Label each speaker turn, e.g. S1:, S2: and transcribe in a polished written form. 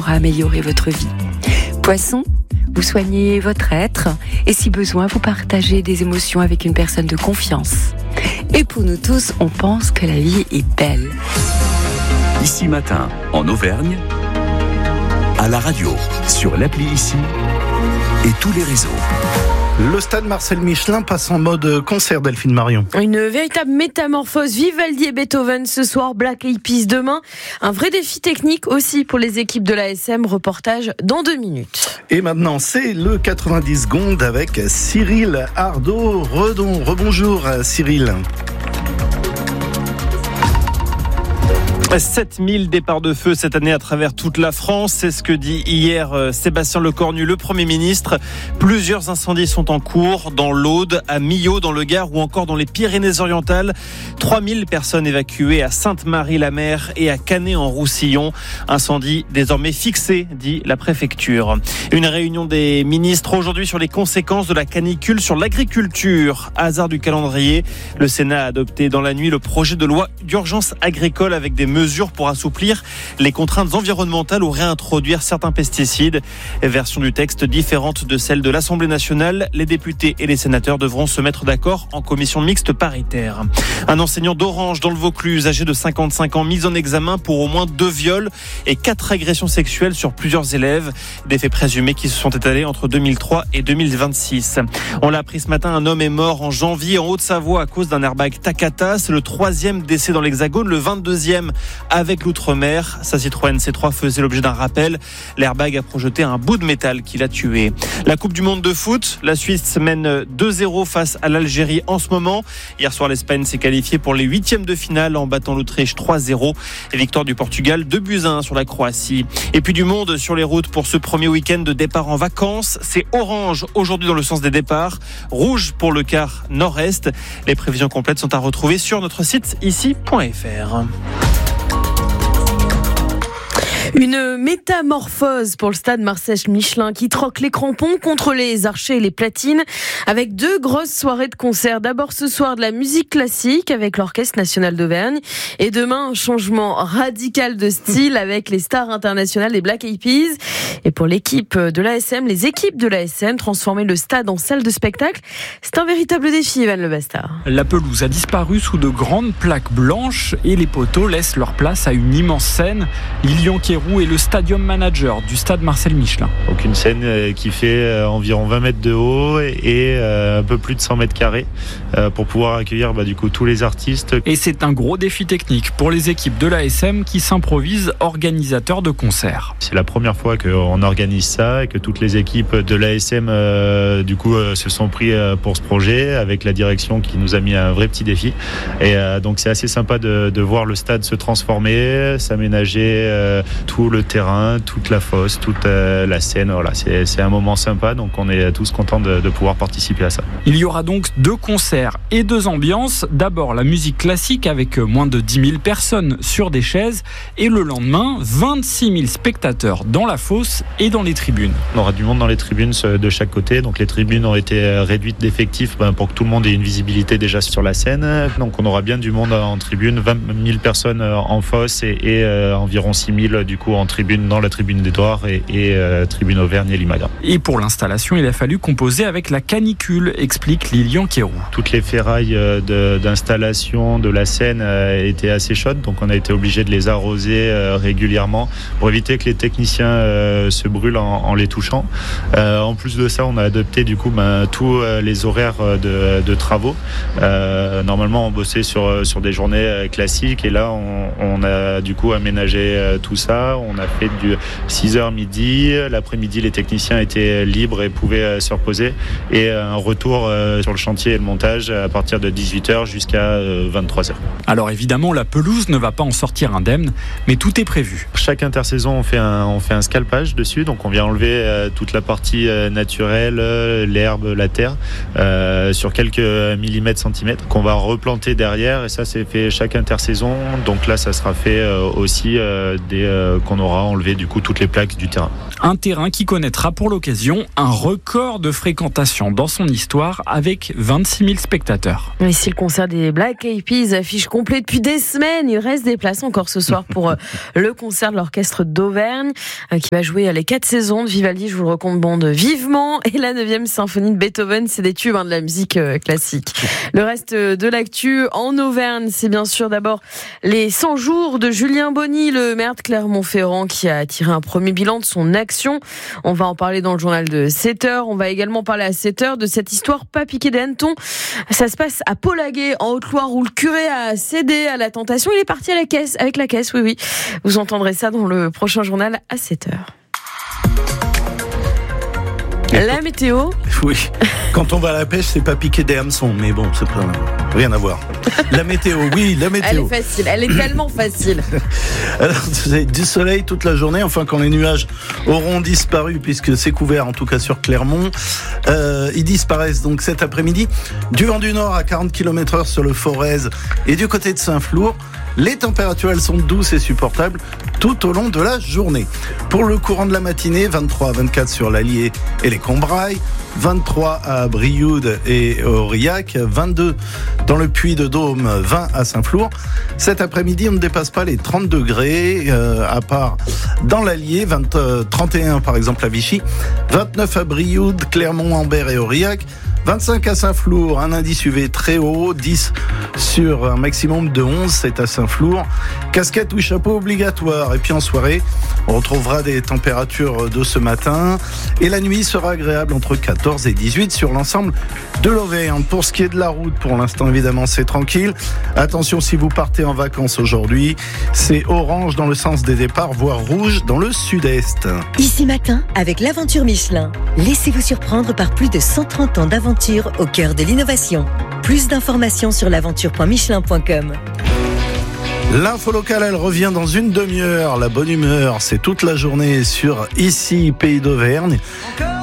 S1: pourra améliorer votre vie. Poisson, vous soignez votre être et si besoin, vous partagez des émotions avec une personne de confiance. Et pour nous tous, on pense que la vie est belle.
S2: Ici Matin, en Auvergne, à la radio, sur l'appli Ici et tous les réseaux.
S3: Le stade Marcel Michelin passe en mode concert, Delphine Marion.
S4: Une véritable métamorphose. Vivaldi et Beethoven ce soir, Black Eyed Peas demain. Un vrai défi technique aussi pour les équipes de l'ASM. Reportage dans 2 minutes.
S3: Et maintenant, c'est le 90 secondes avec Cyril Ardo-Redon. Rebonjour Cyril.
S5: 7000 départs de feu cette année à travers toute la France. C'est ce que dit hier Sébastien Lecornu, le Premier ministre. Plusieurs incendies sont en cours dans l'Aude, à Millau, dans le Gard ou encore dans les Pyrénées-Orientales. 3000 personnes évacuées à Sainte-Marie-la-Mer et à Canet-en-Roussillon. Incendie désormais fixé, dit la préfecture. Une réunion des ministres aujourd'hui sur les conséquences de la canicule sur l'agriculture. Hasard du calendrier, le Sénat a adopté dans la nuit le projet de loi d'urgence agricole avec des mesures pour assouplir les contraintes environnementales ou réintroduire certains pesticides. Version du texte différente de celle de l'Assemblée nationale. Les députés et les sénateurs devront se mettre d'accord en commission mixte paritaire. Un enseignant d'Orange dans le Vaucluse, âgé de 55 ans, mis en examen pour au moins 2 viols et 4 agressions sexuelles sur plusieurs élèves. Des faits présumés qui se sont étalés entre 2003 et 2026. On l'a appris ce matin, un homme est mort en janvier en Haute-Savoie à cause d'un airbag Takata. C'est le 3e décès dans l'Hexagone, le 22e avec l'outre-mer. Sa Citroën C3 faisait l'objet d'un rappel. L'airbag a projeté un bout de métal qui l'a tué. La Coupe du Monde de foot, la Suisse mène 2-0 face à l'Algérie en ce moment. Hier soir, l'Espagne s'est qualifiée pour les 8e de finale en battant l'Autriche 3-0. Et victoire du Portugal 2-1 sur la Croatie. Et puis du monde sur les routes pour ce premier week-end de départ en vacances. C'est orange aujourd'hui dans le sens des départs, rouge pour le quart nord-est. Les prévisions complètes sont à retrouver sur notre site ici.fr.
S4: Une métamorphose pour le stade Marcel Michelin qui troque les crampons contre les archers et les platines avec 2 grosses soirées de concert. D'abord ce soir de la musique classique avec l'Orchestre National d'Auvergne et demain un changement radical de style avec les stars internationales des Black Eyed Peas. Et pour l'équipe de l'ASM, les équipes de l'ASM, transformer le stade en salle de spectacle, c'est un véritable défi, Evan Le Bastard.
S6: La pelouse a disparu sous de grandes plaques blanches et les poteaux laissent leur place à une immense scène. Lilian Kérou est le stadium manager du stade Marcel Michelin.
S7: Donc une scène qui fait environ 20 mètres de haut et un peu plus de 100 mètres carrés pour pouvoir accueillir du coup tous les artistes.
S6: Et c'est un gros défi technique pour les équipes de l'ASM qui s'improvisent organisateurs de concerts.
S7: C'est la première fois qu'on organise ça et que toutes les équipes de l'ASM se sont pris pour ce projet avec la direction qui nous a mis un vrai petit défi. Et donc c'est assez sympa de voir le stade se transformer, s'aménager tout le terrain, toute la fosse, toute la scène. Voilà, c'est un moment sympa, donc on est tous contents de pouvoir participer à ça.
S6: Il y aura donc 2 concerts et 2 ambiances. D'abord la musique classique avec moins de 10 000 personnes sur des chaises et le lendemain 26 000 spectateurs dans la fosse et dans les tribunes.
S7: On aura du monde dans les tribunes de chaque côté, donc les tribunes ont été réduites d'effectifs pour que tout le monde ait une visibilité déjà sur la scène. Donc on aura bien du monde en tribune, 20 000 personnes en fosse et environ 6 000 du coup en tribune, dans la tribune d'Édouard et tribune Auvergne et Limagra.
S6: Et pour l'installation, il a fallu composer avec la canicule, explique Lilian Kérou.
S7: Toutes les ferrailles d'installation de la scène étaient assez chaudes, donc on a été obligé de les arroser régulièrement pour éviter que les techniciens se brûlent en les touchant. En plus de ça, on a adopté du coup tous les horaires de travaux. Normalement, on bossait sur des journées classiques et là, on a du coup aménagé tout ça. On a fait du 6h midi. L'après-midi, les techniciens étaient libres et pouvaient se reposer. Et un retour sur le chantier et le montage à partir de 18h jusqu'à 23h.
S6: Alors évidemment, la pelouse ne va pas en sortir indemne, mais tout est prévu.
S7: Chaque intersaison, on fait un scalpage dessus. Donc on vient enlever toute la partie naturelle, l'herbe, la terre, sur quelques millimètres, centimètres, qu'on va replanter derrière. Et ça, c'est fait chaque intersaison. Donc là, ça sera fait aussi des qu'on aura enlevé du coup toutes les plaques du terrain.
S6: Un terrain qui connaîtra pour l'occasion un record de fréquentation dans son histoire avec 26 000 spectateurs.
S4: Et si le concert des Black Eyed Peas affiche complet depuis des semaines, il reste des places encore ce soir pour le concert de l'orchestre d'Auvergne qui va jouer les 4 saisons de Vivaldi, je vous le recommande vivement, et la 9e symphonie de Beethoven, c'est des tubes de la musique classique. Le reste de l'actu en Auvergne, c'est bien sûr d'abord les 100 jours de Julien Bonny, le maire de Clermont-Ferrand qui a tiré un premier bilan de son action. On va en parler dans le journal de 7h. On va également parler à 7h de cette histoire pas piquée des hannetons. Ça se passe à Polaguet, en Haute-Loire, où le curé a cédé à la tentation. Il est parti à la caisse, avec la caisse, oui. Vous entendrez ça dans le prochain journal à 7h. La météo.
S3: Oui, quand on va à la pêche, c'est pas piquer des hameçons, mais bon, c'est pas rien à voir. La météo, oui, la météo.
S4: Elle est facile, elle est tellement facile.
S3: Alors, c'est du soleil toute la journée, enfin quand les nuages auront disparu, puisque c'est couvert en tout cas sur Clermont. Ils disparaissent donc cet après-midi. Du vent du nord à 40 km/h sur le Forez et du côté de Saint-Flour. Les températures, elles sont douces et supportables tout au long de la journée. Pour le courant de la matinée, 23 à 24 sur l'Allier et les Combrailles, 23 à Brioude et Aurillac, 22 dans le Puy-de-Dôme, 20 à Saint-Flour. Cet après-midi, on ne dépasse pas les 30 degrés, à part dans l'Allier, 31 par exemple à Vichy, 29 à Brioude, Clermont, Ambert et Aurillac, 25 à Saint-Flour, un indice UV très haut, 10 sur un maximum de 11, c'est à Saint-Flour. Casquette ou chapeau obligatoire. Et puis en soirée, on retrouvera des températures de ce matin. Et la nuit sera agréable entre 14 et 18 sur l'ensemble de l'Auvergne. Pour ce qui est de la route, pour l'instant évidemment c'est tranquille. Attention si vous partez en vacances aujourd'hui, c'est orange dans le sens des départs, voire rouge dans le sud-est.
S8: Ici Matin, avec l'aventure Michelin. Laissez-vous surprendre par plus de 130 ans d'aventure au cœur de l'innovation. Plus d'informations sur l'aventure.michelin.com.
S3: L'info locale, elle revient dans une demi-heure. La bonne humeur, c'est toute la journée sur Ici, Pays d'Auvergne.